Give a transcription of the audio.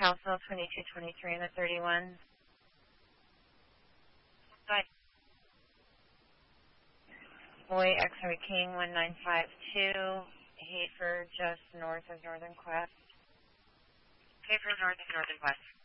Council 2223 and the 31. Good. Boy X-ray King 1952, Hafer just north of Northern Quest. Hafer north of Northern Quest.